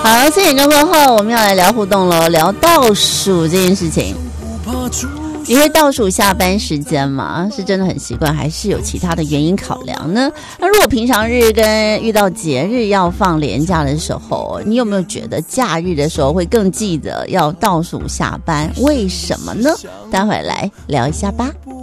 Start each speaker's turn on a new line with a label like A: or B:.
A: 好，4点钟过后，我们要来聊互动了，聊倒数这件事情。你会倒数下班时间吗？是真的很习惯，还是有其他的原因考量呢？那如果平常日跟遇到节日要放连假的时候，你有没有觉得假日的时候会更记得要倒数下班？为什么呢？待会来聊一下吧。